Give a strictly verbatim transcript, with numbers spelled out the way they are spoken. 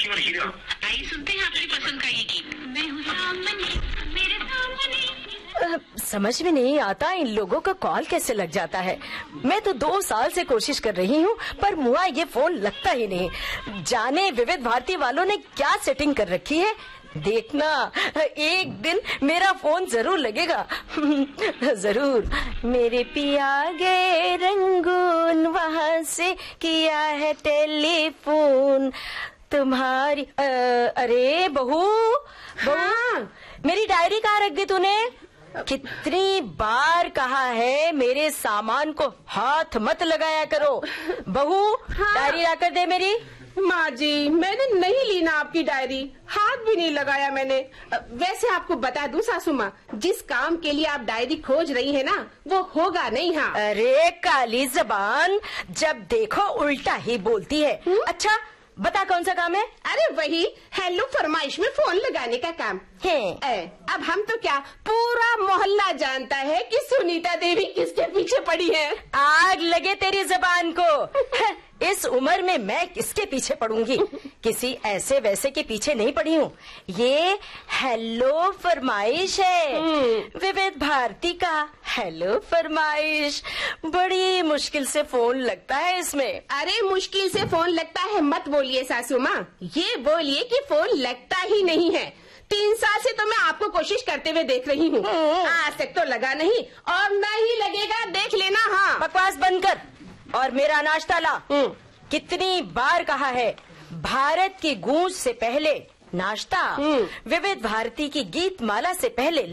केवल हीरा। आइए सुनते हैं आपकी पसंद का ये गीत। मैं हूँ सामने, मेरे सामने। समझ में नहीं आता इन लोगों का कॉल कैसे लग जाता है। मैं तो दो साल से कोशिश कर रही हूँ पर मुआ ये फोन लगता ही नहीं। जाने विविध भारती वालों ने क्या सेटिंग कर रखी है। देखना एक दिन मेरा फोन जरूर लगेगा। जरूर। मेरे पिया गए रंगून, वहाँ से किया है टेलीफोन तुम्हारी। आ, अरे बहू बहू, हाँ। मेरी डायरी कहाँ रख दी तूने? कितनी बार कहा है मेरे सामान को हाथ मत लगाया करो। बहू, हाँ। डायरी ला कर दे मेरी। माँ जी, मैंने नहीं ली ना आपकी डायरी, हाथ भी नहीं लगाया मैंने। वैसे आपको बता दूं सासू माँ, जिस काम के लिए आप डायरी खोज रही है ना वो होगा नहीं। हाँ। अरे काली जबान, जब देखो उल्टा ही बोलती है। हुँ? अच्छा बता कौन सा काम है? अरे वही हेलो फरमाइश में फोन लगाने का काम है। ए, अब हम तो क्या पूरा मोहल्ला जानता है कि सुनीता देवी किसके पीछे पड़ी है। आग लगे तेरी जबान को। इस उम्र में मैं किसके पीछे पड़ूंगी? किसी ऐसे वैसे के पीछे नहीं पड़ी हूँ। ये हेलो फरमाइश है, विविध भारती का हेलो फरमाइश। बड़ी मुश्किल से फोन लगता है इसमें। अरे मुश्किल से फोन लगता है मत बोलिए सासू माँ, ये बोलिए कि फोन लगता ही नहीं है। तीन साल से तो मैं आपको कोशिश करते हुए देख रही हूँ, आज तक तो लगा नहीं और न ही लगेगा, देख लेना। हाँ। बकवास बंद कर और मेरा नाश्ता ला। कितनी बार कहा है, भारत की गूंज से पहले नाश्ता, विविध भारती की गीत माला से पहले